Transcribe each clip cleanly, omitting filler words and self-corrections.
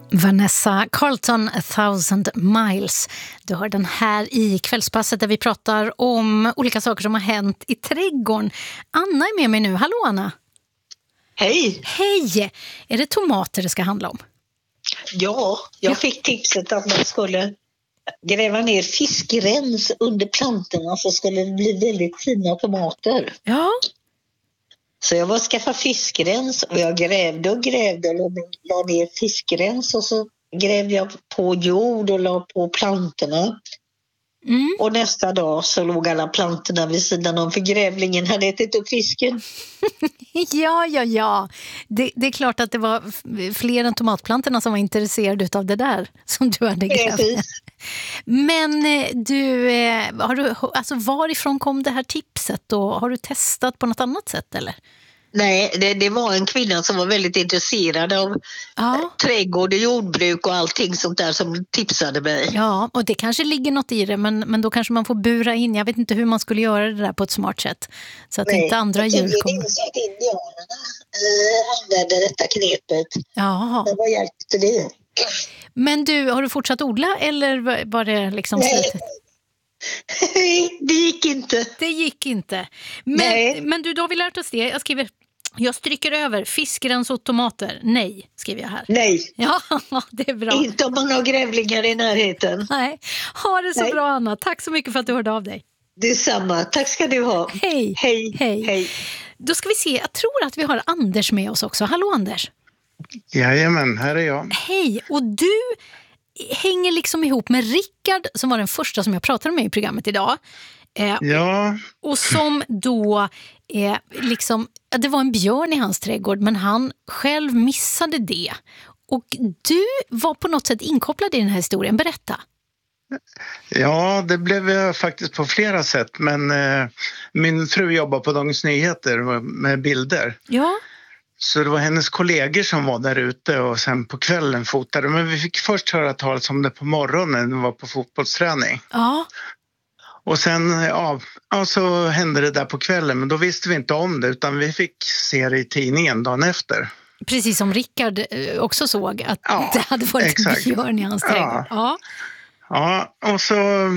Vanessa Carlton, 1000 miles. Du hör den här i kvällspasset där vi pratar om olika saker som har hänt i trädgården. Anna är med mig nu. Hallå Anna. Hej! Hej! Är det tomater det ska handla om? Ja, jag fick tipset att man skulle gräva ner fiskrens under plantorna så skulle det bli väldigt fina tomater. Ja. Så jag var skaffa fiskrens och jag grävde och la ner fiskrens och så grävde jag på jord och la på plantorna. Mm. Och nästa dag så låg alla plantorna vid sidan om för grävlingen hade ätit upp fisken. Ja. Det är klart att det var fler än tomatplantorna som var intresserade av det där som du hade grävt. Men du, alltså varifrån kom det här tipset och har du testat på något annat sätt eller? Nej, det var en kvinna som var väldigt intresserad av trädgård och jordbruk och allting sånt där som tipsade mig. Ja, och det kanske ligger något i det, men då kanske man får bura in. Jag vet inte hur man skulle göra det där på ett smart sätt. Så att inte andra djur kommer. Nej, jag tycker indianerna använde detta knepet. Jaha. Men vad hjälpte det? Men du, har du fortsatt odla eller var det liksom slutet? Nej, det gick inte. Det gick inte. Men du, då har vi lärt oss det. Jag stryker över fiskrens och tomater. Nej, skriver jag här. Nej. Ja, det är bra. Inte om man har grävlingar i närheten. Nej, ha det så bra Anna. Tack så mycket för att du hörde av dig. Detsamma. Tack ska du ha. Hej. Då ska vi se, jag tror att vi har Anders med oss också. Hallå Anders. Jajamän, här är jag. Hej, och du hänger liksom ihop med Rickard som var den första som jag pratade med i programmet idag. Ja. Och som då liksom, det var en björn i hans trädgård men han själv missade det. Och du var på något sätt inkopplad i den här historien. Berätta. Ja, det blev jag faktiskt på flera sätt. Men min fru jobbar på Dagens Nyheter med bilder. Ja. Så det var hennes kollegor som var där ute och sen på kvällen fotade. Men vi fick först höra talas om det på morgonen när vi var på fotbollsträning. Ja. Och sen så hände det där på kvällen, men då visste vi inte om det utan vi fick se det i tidningen dagen efter. Precis som Rickard också såg att det hade varit en björn i hans trädgård. Ja, och så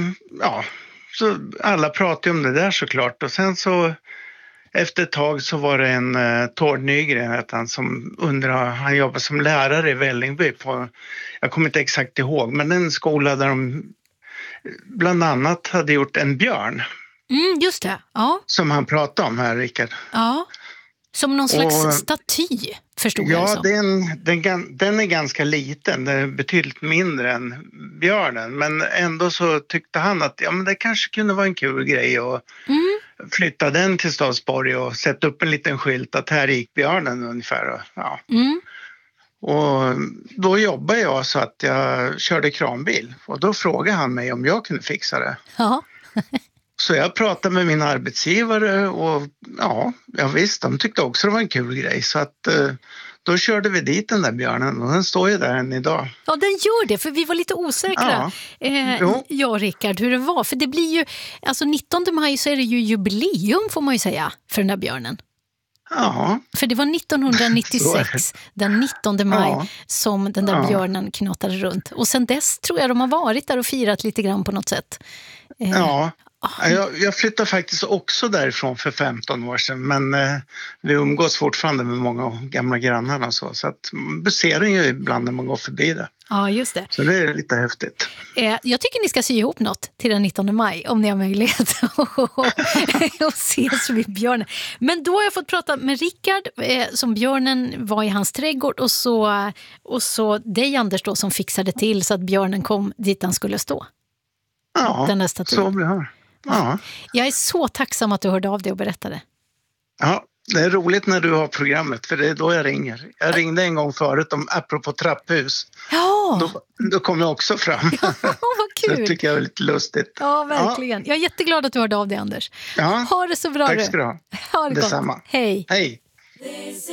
alla pratade om det där såklart. Och sen så efter ett tag så var det en Tord Nygren som han jobbar som lärare i Vällingby på, jag kommer inte exakt ihåg, men en skola där de bland annat hade gjort en björn. Just det, ja. Som han pratade om här, Rickard. Ja, som någon slags staty, förstod jag det som. Ja, den är ganska liten. Den är betydligt mindre än björnen. Men ändå så tyckte han att men det kanske kunde vara en kul grej att flytta den till Stadsborg och sätta upp en liten skylt att här gick björnen ungefär. Ja. Och då jobbade jag så att jag körde kranbil och då frågade han mig om jag kunde fixa det. Ja. Så jag pratade med min arbetsgivare och visst, de tyckte också det var en kul grej. Så att då körde vi dit den där björnen och den står ju där än idag. Ja, den gör det, för vi var lite osäkra, jag och Rickard, hur det var. För det blir ju, alltså 19 maj så är det ju jubileum får man ju säga för den där björnen. Ja. För det var 1996, den 19 maj, som den där björnen knatade runt. Och sen dess tror jag de har varit där och firat lite grann på något sätt. Jag flyttade faktiskt också därifrån för 15 år sedan. Men vi umgås fortfarande med många gamla grannar och så. Så att man ser den ju ibland när man går förbi det. Ja, just det. Så det är lite häftigt. Jag tycker ni ska sy ihop något till den 19 maj om ni har möjlighet att ses vid björnen. Men då har jag fått prata med Rickard som björnen var i hans trädgård och så dig Anders då som fixade till så att björnen kom dit han skulle stå. Ja, så blir det. Ja. Jag är så tacksam att du hörde av dig och berättade. Ja, det är roligt när du har programmet för det är då jag ringer. Jag ringde en gång förut apropå trapphus. Ja! Då kom jag också fram. Ja, vad kul! Det tycker jag är lite lustigt. Ja, verkligen. Jag är jätteglad att du hörde av dig, Anders. Ja. Ha det så bra. Tack ska du ha. Ha det detsamma. Gott. Hej. Hej.